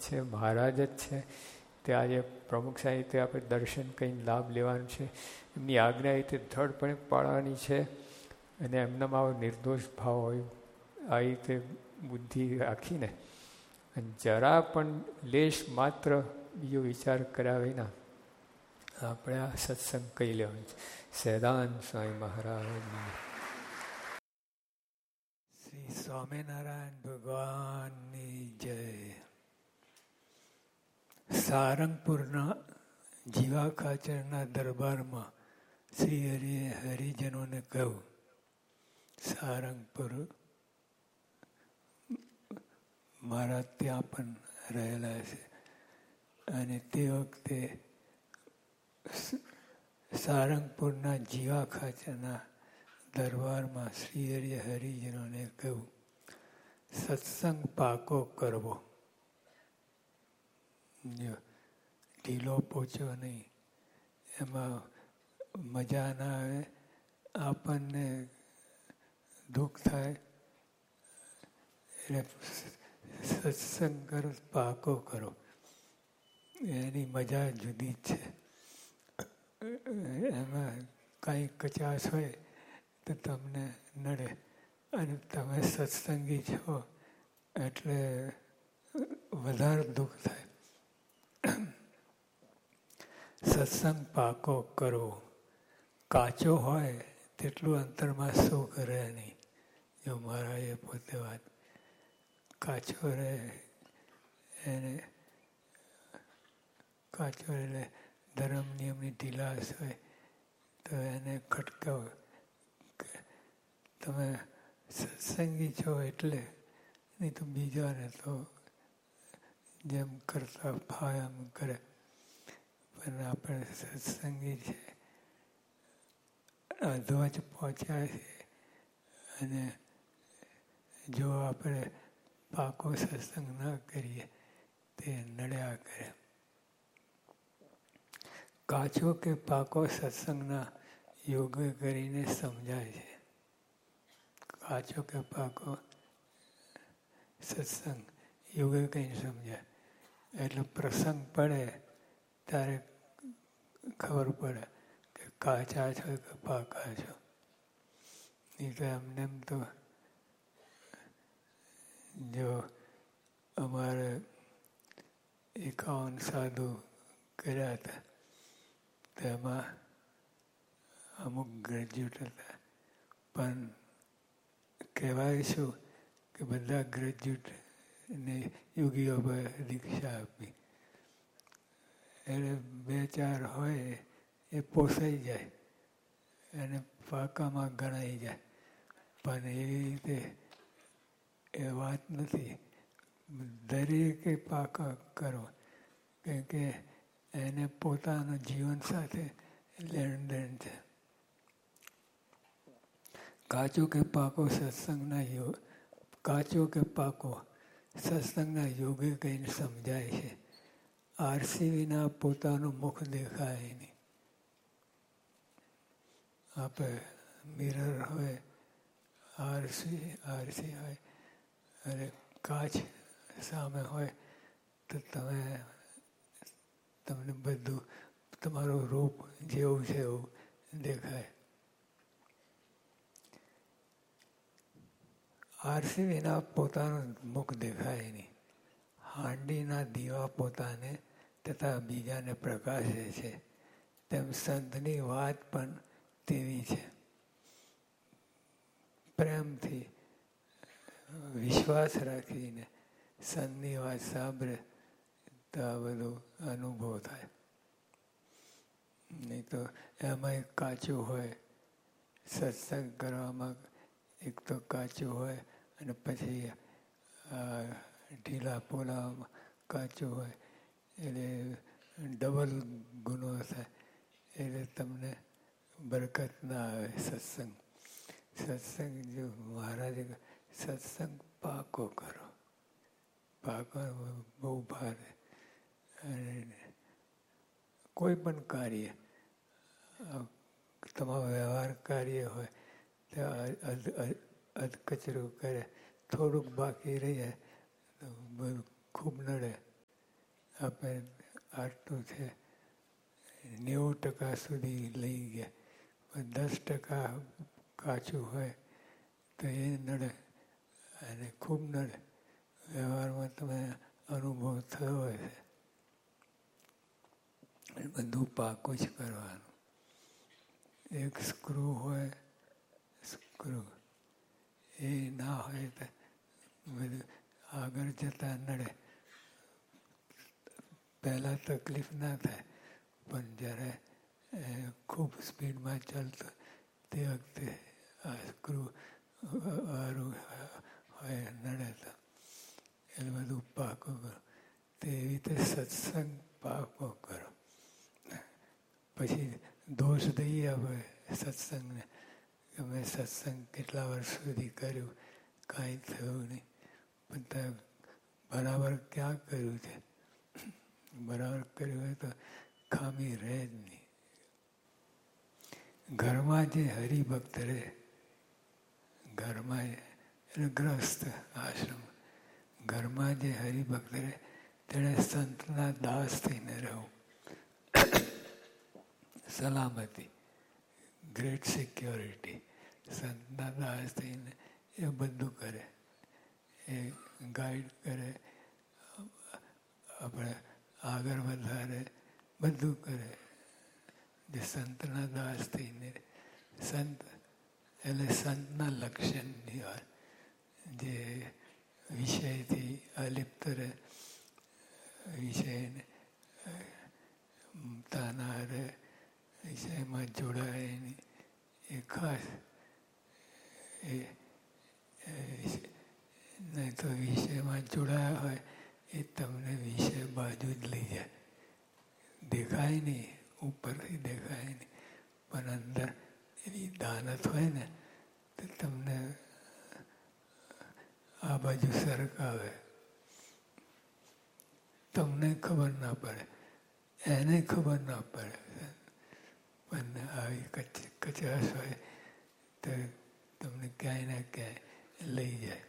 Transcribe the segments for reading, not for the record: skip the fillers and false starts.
છે, મહારાજ જ છે. તે આજે પ્રમુખ સાહિત્ય આપણે દર્શન કરીને લાભ લેવાનું છે. એમની આજ્ઞા રીતે ધડપણે પાળવાની છે. અને એમનામાં આવો નિર્દોષ ભાવ હોય આ રીતે બુદ્ધિ રાખીને અને જરા પણ લેશ માત્ર બીજો વિચાર કર્યા વિના આપણે આ સત્સંગ કહી લેવાનું છે. સહેદાનંદ સ્વામી મહારાજની. શ્રી સ્વામિનારાયણ ભગવાનની જય. સારંગપુરના જીવા ખાચરના દરબારમાં શ્રી હરિએ હરિજનોને કહ્યું, સારંગપુર મારા ત્યાં પણ રહેલા છે. અને તે વખતે સારંગપુરના જીવા ખાચરના દરબારમાં શ્રી હરિએ હરિજનોને કહ્યું, સત્સંગ પાકો કરવો. ઢીલો પોચો નહીં, એમાં મજા ના આવે, આપણને દુઃખ થાય. એટલે સત્સંગ કરો, પાકો કરો, એની મજા જુદી જ છે. એમાં કાંઈ કચાશ હોય તો તમને નડે, અને તમે સત્સંગી છો એટલે વધારે દુઃખ થાય. સત્સંગ પાકો કરવો. કાચો હોય તેટલું અંતરમાં સુખ રહે નહીં. જો મારા એ પોતે વાત, કાચો રહે એને કાચો એટલે ધર્મ નિયમની ઢીલાસ હોય તો એને ખટકાવો. તમે સત્સંગી છો એટલે, નહીં તો બીજાને તો જેમ કરતા ફાય એમ કરે. પણ આપણે સત્સંગી છે, અધ્વચ પહોંચ્યા છે, અને જો આપણે પાકો સત્સંગ ના કરીએ તે નડ્યા કરે. કાચો કે પાકો સત્સંગના યોગ કરીને સમજાય છે. કાચો કે પાકો સત્સંગ યોગ કરીને સમજાય. એટલે પ્રસંગ પડે ત્યારે ખબર પડે કે કાચા છો કે પાકા છો. નહીં તો એમને એમ તો જો અમારે 51 સાધુ કર્યા હતા, તેમાં અમુક ગ્રેજ્યુએટ હતા. પણ કહેવાય શું કે બધા ગ્રેજ્યુએટને યોગીઓ પર દીક્ષા આપી. એટલે 2-4 હોય એ પોસાઈ જાય અને પાકામાં ગણાઈ જાય. પણ એવી રીતે એ વાત નથી. દરેકે પાકા કરો, કેમ કે એને પોતાના જીવન સાથે લેણ દેણ છે. કાચો કે પાકો સત્સંગના કાચો કે પાકો સત્સંગના યોગે કહીને સમજાય છે. આરસી વિના પોતાનું મુખ દેખાય નહીં. આપણે મિરર હોય, આરસી હોય, અને કાચ સામે હોય તો તમને બધું તમારું રૂપ જેવું છે એવું દેખાય. આરસી વિના પોતાનું મુખ દેખાય નહીં. હાંડીના દીવા પોતાને તથા બીજાને પ્રકાશે છે, તેમ સંતની વાત પણ તેવી છે. પ્રેમથી વિશ્વાસ રાખીને સંતની વાત સાંભળે તો આ બધું અનુભવ થાય. નહીં તો એમાં કાચું હોય. સત્સંગ કરવામાં એક તો કાચું હોય, અને પછી ઢીલા પોલાવામાં કાચું હોય, એટલે ડબલ ગુનો થાય. એટલે તમને બરકત ના આવે સત્સંગ. સત્સંગ જો મહારાજે સત્સંગ પાકો કરો. પાકો બહુ ભારે. અને કોઈ પણ કાર્ય, તમારો વ્યવહાર કાર્ય હોય તો અધકચરું કરે, થોડુંક બાકી રહી જાય તો બધું ખૂબ નડે. આપણે આટલું છે 90% સુધી લઈ ગયા, પણ 10% કાચું હોય તો એ નડે, અને ખૂબ નડે. વ્યવહારમાં તમે અનુભવ થયો હોય છે. બધું પાકું જ કરવાનું. એક સ્ક્રૂ હોય, સ્ક્રૂ એ ના હોય તો બધું આગળ જતા નડે. પહેલાં તકલીફ ના થાય, પણ જ્યારે ખૂબ સ્પીડમાં ચાલતો તે વખતે આ સ્ક્રૂ વાળું હોય નડે તો એટલે બધું પાકું કરો. તેવી રીતે સત્સંગ પાકો કરો. પછી દોષ દઈએ આપણે સત્સંગને કે મેં સત્સંગ કેટલા વર્ષ સુધી કર્યું, કાંઈ થયું નહીં. પણ તે બરાબર ક્યાં કર્યું છે? બરાબર કર્યું હોય તો ખામી રહે જ નહીં. ઘરમાં જે હરિભક્ત રહે, ઘરમાં એટલે ગ્રસ્ત આશ્રમ, ઘરમાં જે હરિભક્ત રહે તેણે સંતના દાસ થઈને રહેવું. સલામતી, ગ્રેટ સિક્યોરિટી. સંતના દાસ થઈને એ બધું કરે, એ ગાઈડ કરે, આપણે આગળ વધારે, બધું કરે. જે સંતના દાસ થઈને, સંત એટલે સંતના લક્ષણની વાત, જે વિષયથી અલિપ્ત રહે, વિષયને તાના રહે, વિષયમાં જોડાય નહીં, એ ખાસ. નહીં તો વિષયમાં જોડાયા હોય એ તમને વિષય બાજુ જ લઈ જાય. દેખાય નહીં, ઉપરથી દેખાય નહીં, પણ અંદર એની દાનત હોય ને તો તમને આ બાજુ સરકાવે. તમને ખબર ના પડે, એને ખબર ના પડે, પણ આવી કચાશ હોય તો તમને ક્યાંય ને ક્યાંય લઈ જાય.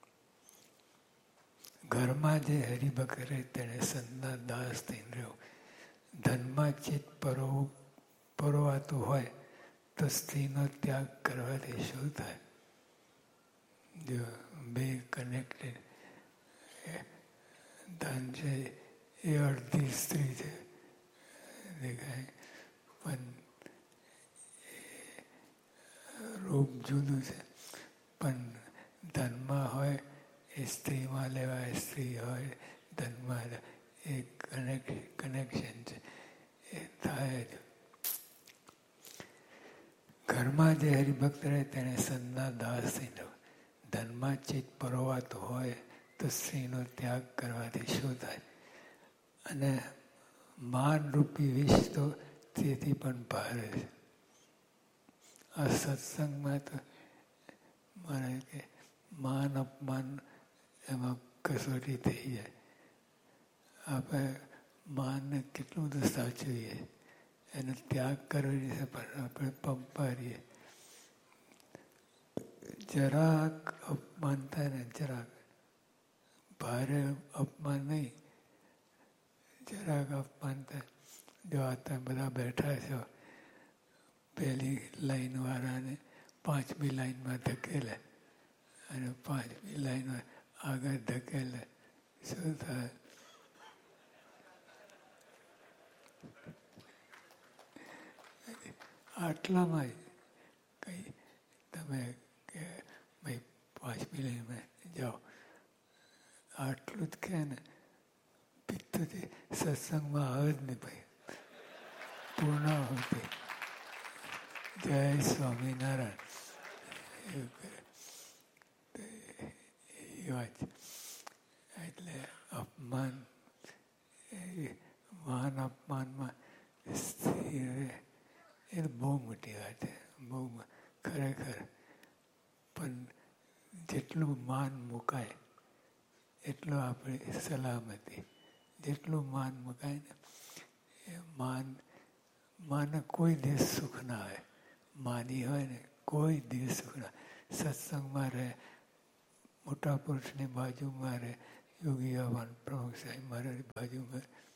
ઘરમાં જે હરિભક્ત રહે તેણે સંતના દાસ થઈને રહેવું. ધનમાં ચિત્ત પરોવાતું હોય તો સ્ત્રીનો ત્યાગ કરવાથી શું થાય? જો બે કનેક્ટેડ, ધન છે એ અડધી સ્ત્રી છે દેખાય, પણ રૂપ જુદું છે. પણ ધનમાં હોય એ સ્ત્રીમાં લેવાય, સ્ત્રી હોય ધનમાં એ કનેક્શન છે, એ થાય જ. ઘરમાં જે હરિભક્ત રહે તેને સંતના દાસ થઈને, ધનમાં ચિત્ત પરોવાતું હોય તો સ્ત્રીનો ત્યાગ કરવાથી શું થાય? અને માનરૂપી વિષ તો તેથી પણ ભારે છે. આ સત્સંગમાં તો મારે કે માન અપમાન એમાં કસોટી થઈ જાય. આપણે માનને કેટલું બધું સાચવીએ, એનો ત્યાગ કરવી છે, પણ આપણે પંપારીએ. જરાક અપમાન થાય ને, જરાક ભારે અપમાન નહીં, જરાક અપમાન થાય. જો આ તમે બધા બેઠા છો, પહેલી લાઈનવાળાને 5મી લાઈનમાં ધકેલે અને 5મી લાઈનમાં આગળ ધકેલે, શું થાય? આટલામાં જ કંઈ તમે કે ભાઈ 5મી લાઈનમાં જાઓ, આટલું જ કહે ને, પિત્તથી સત્સંગમાં આવે જ નહીં ભાઈ. પૂર્ણાહુતિ, જય સ્વામિનારાયણ, એવું કરે. એ વાત એટલે અપમાન, માન અપમાનમાં સ્થિર રહે એ બહુ મોટી વાત છે, બહુ ખરેખર. પણ જેટલું માન મુકાય એટલું આપણી સલામતી. જેટલું માન મુકાય ને એ માને કોઈ દિવસ સુખ ના આવે. માની હોય ને કોઈ દિવસ સુખ ના. સત્સંગમાં રહે, મોટા પુરુષની બાજુમાં રહે, યોગી આવવાનું પ્રમુખ સાહેબ મારા બાજુમાં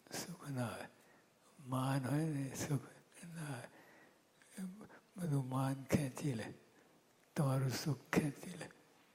સુખ ના આવે. માન હોય ને સુખ ના આવે. બધું માન ખેંચી લે, તમારું સુખ ખેંચી લે.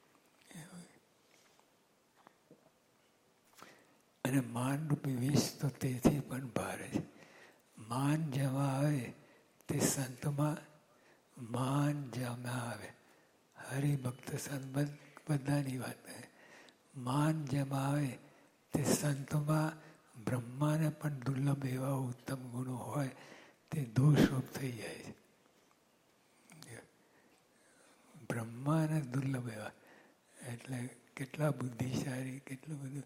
અને માનરૂપી વિષ તો તેથી પણ ભારે છે. માન જેમાં આવે તે સંતમાં માન જેમાં આવે. હરિભક્ત સંત બધાની વાત છે. માન જેમાં આવે તે સંતમાં બ્રહ્માને પણ દુર્લભ એવા ઉત્તમ ગુણો હોય તે દોષરૂપ થઈ જાય છે. બ્રહ્માને દુર્લભ એવા એટલે કેટલા બુદ્ધિશાળી, કેટલું બધું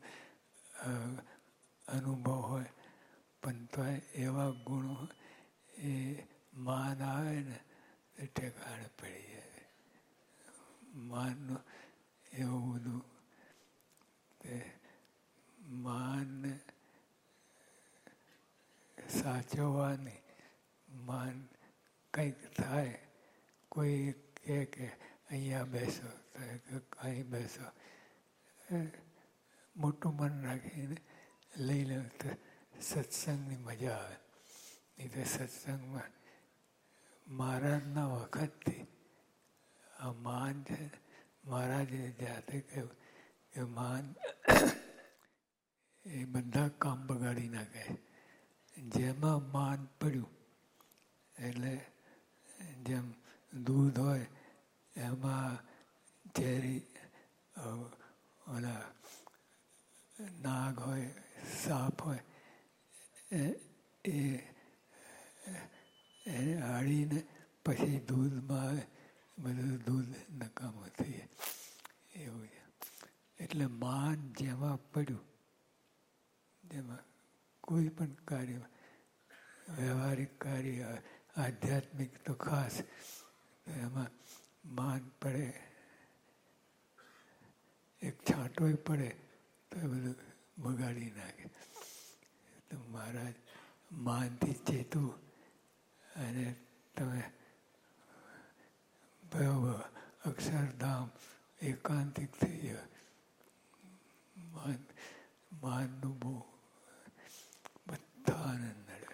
અનુભવ હોય, પણ તો એવા ગુણો એ માન આવે ને તે ઠેકાણે પડી જાય. માનનું એવું બધું તે માન સાચવવાની. માન કંઈક થાય, કોઈ કે અહીંયા બેસો તો અહીં બેસો, મોટું મન રાખીને લઈ લે તો સત્સંગની મજા આવે. નહીં તો સત્સંગમાં મહારાજના વખતથી આ માન છે. મહારાજે જાતે કહ્યું કે માન એ બધા કામ બગાડી નાખે. જેમાં માન પડ્યું એટલે જેમ દૂધ હોય એમાં ઝેરી ઓલા નાગ હોય, સાપ હોય, એને આડીને પછી દૂધમાં આવે, બધું દૂધ નકામું થઈ જાય. એવું છે. એટલે માન જેમાં પડ્યું, જેમાં કોઈ પણ કાર્ય, વ્યવહારિક કાર્ય, આધ્યાત્મિક તો ખાસ, એમાં માન પડે, એક છાંટોય પડે તો એ બધું બગાડી નાખે. તો મહારાજ માનથી ચેતવું અને તમે અક્ષરધામ એકાંતિક થઈ જાય. માનનું બહુ બધા આનંદ મળે.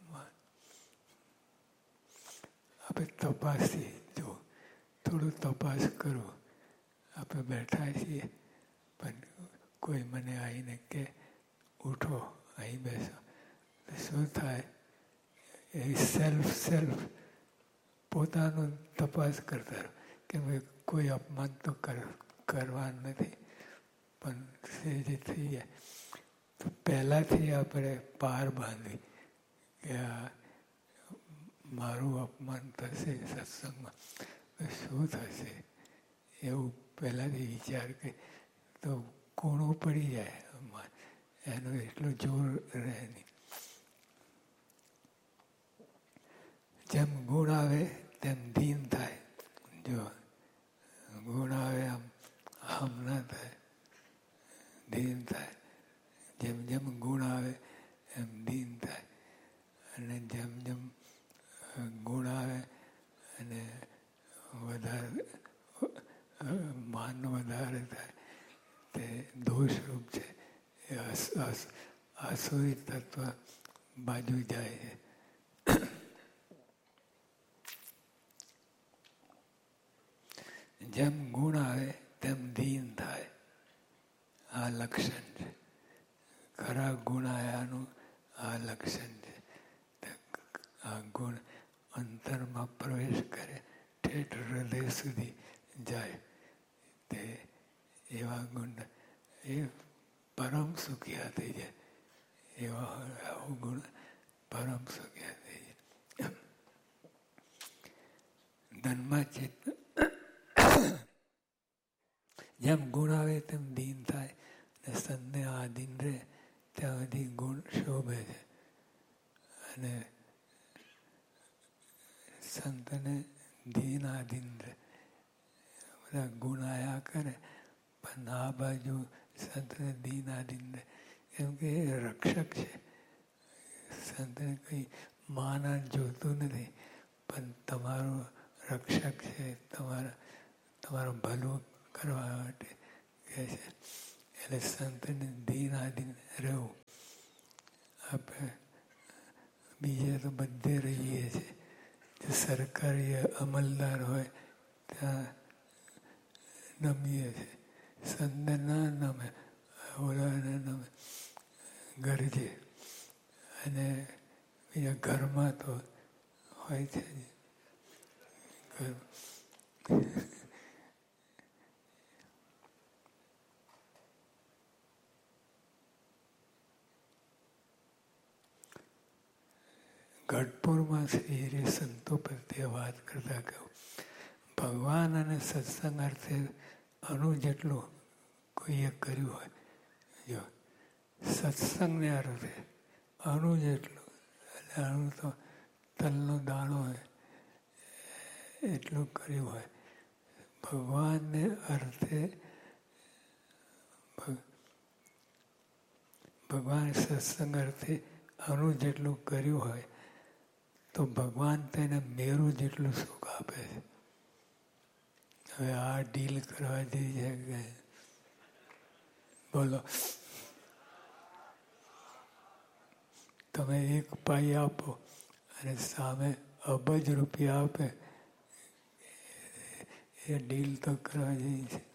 આપણે તપાસી જો થોડું તપાસ કરો. આપણે બેઠા છીએ પણ કોઈ મને આવીને કે ઉઠો અહીં બેસો તો શું થાય? એ સેલ્ફ પોતાનું તપાસ કરતા રહો કે કોઈ અપમાન તો કરવા નથી, પણ જે થઈ જાય તો પહેલાંથી આપણે પાર બાંધવી કે આ મારું અપમાન થશે સત્સંગમાં તો શું થશે, એવું પહેલાંથી વિચાર કે તો કોણું પડી જાય અપમાન, એનું એટલું જોર રહે નહીં. જેમ ગુણ આવે તેમ દીન થાય. જો ગુણ આવે આમ ના થાય, દીન થાય. જેમ જેમ ગુણ આવે એમ દીન થાય. અને જેમ જેમ ગુણ આવે અને વધારે માન વધારે થાય તે દોષરૂપ છે. એ આસુરી તત્વ બાજુ જાય છે. જેમ ગુણ આવે તેમ દીન થાય. આ લક્ષણ છે. ખરા ગુણ આવ્યાનું આ લક્ષણ છે. આ ગુણ અંતરમાં પ્રવેશ કરે, ઠેઠ હૃદય સુધી જાય. તે એવા ગુણ એ પરમ સુખિયા થઈ જાય. એવા આવો ગુણ પરમ સુખિયા થઈ જાય. ધનમાં ચિત્ત જેમ ગુણ આવે તેમ દીન થાય ને સંતને આધીન રહે ત્યાં સુધી ગુણ શોભે છે. અને સંતને દીન આધીન રહે, બધા ગુણ આયા કરે પણ આ બાજુ સંતને દીન આધીન રહે, કેમ કે એ રક્ષક છે. સંતને કંઈ માન જોતું નથી, પણ તમારું રક્ષક છે, તમારું ભલું કરવા માટે કહે છે. એટલે સંતને દીન આધીન રહેવું આપણે બીજે તો બધે રહીએ છીએ. જે સરકારી અમલદાર હોય ત્યાં નમીએ છીએ. સંતને ના નમે, ઓલાને નમે, ગરજે. અને બીજા ઘરમાં તો હોય છે જ. ગઢપુરમાં શ્રી સંતો પ્રત્યે વાત કરતા કહ્યું, ભગવાન અને સત્સંગ અર્થે અણુ જેટલું કોઈએ કર્યું હોય, જો સત્સંગને અર્થે અણુ જેટલું, એટલે અણુ તો તલનો દાણો હોય એટલું કર્યું હોય. ભગવાનને અર્થે ભગવાન સત્સંગ અર્થે અણુ જેટલું કર્યું હોય તો ભગવાન તેને મેરુ જેટલું સુખ આપે છે. હવે આ ડીલ કરવા જેવી છે કે બોલો, તમે 1 પાઈ આપો અને સામે અબજ રૂપિયા આપે, એ ડીલ તો કરવા જેવી છે.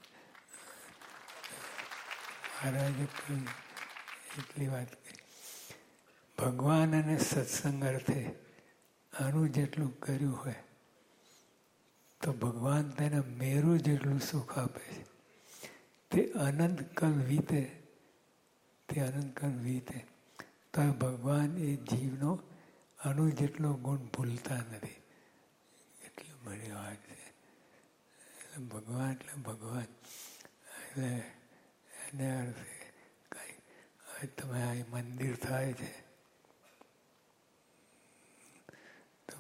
મહારાજે એટલી વાત કરી. ભગવાન અને સત્સંગ અર્થે આનું જેટલું કર્યું હોય તો ભગવાન તેને મેરુ જેટલું સુખ આપે છે. તે અનંતકાલ વીતે, તો ભગવાન એ જીવનો અણુ જેટલો ગુણ ભૂલતા નથી. એટલી બધી વાત છે. એટલે ભગવાન એટલે એને અર્થે કંઈ હવે તમે આ મંદિર થાય છે તો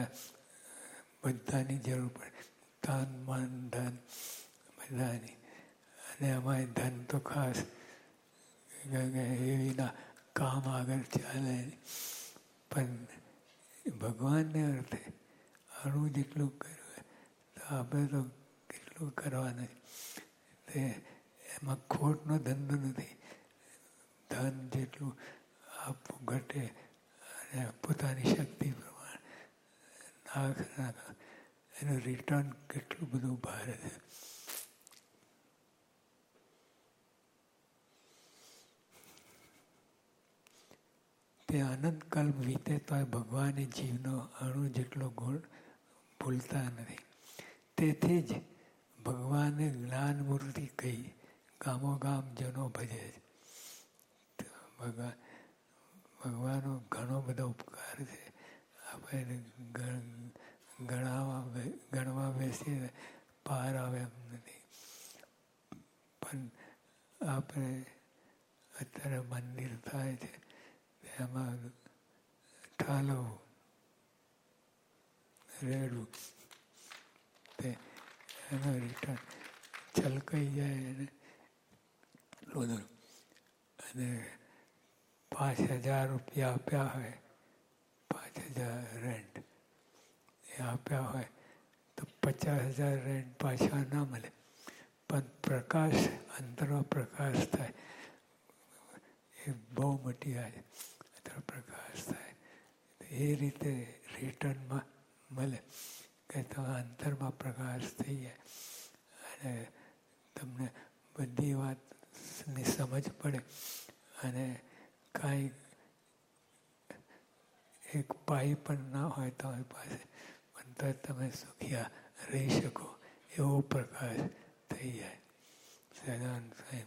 બધાની જરૂર પડે, તન મન ધન બધાની. અને અમારે ધન તો ખાસ એવીના કામ આગળ ચાલે. પણ ભગવાનને અર્થે અણુ જેટલું કર્યું તો આપણે તો કેટલું કરવાનું. તે એમાં ખોટનો ધંધો નથી. ધન જેટલું આપવું ઘટે અને પોતાની શક્તિ પ્રમાણે નાખ એનું રિટર્ન કેટલું બધું ભારે છે. તે અનંતકાલ વીતે તો ભગવાને જીવનો અણુ જેટલો ગુણ ભૂલતા નથી. તેથી જ ભગવાને જ્ઞાન મૂર્તિ કહી ગામોગામ જનો ભજે છે. ભગવાનનો ઘણો બધો ઉપકાર છે. આપણે ગણવા બેસીએ પાર આવે એમ નથી. પણ આપણે અત્યારે મંદિર થાય છે એમાં ઠાલવવું, રેડવું, તે એનો રિટર્ન છલકાઈ જાય એને બધું. અને 5,000 રૂપિયા આપ્યા હોય, 5,000 રેન્ટ એ આપ્યા હોય તો 50,000 રેન્ટ પાછા ના મળે. પણ પ્રકાશ, અંતરમાં પ્રકાશ થાય એ બહુ મોટી વાત. અંતર પ્રકાશ થાય એ રીતે રિટર્નમાં મળે કે તમે અંતરમાં પ્રકાશ થઈ જાય અને તમને બધી વાતની સમજ પડે. અને કાંઈ એક પાઈ પણ ના હોય તમારી પાસે પણ તો તમે સુખિયા રહી શકો એવો પ્રકાશ થઈ જાય. સદાન સ્વયં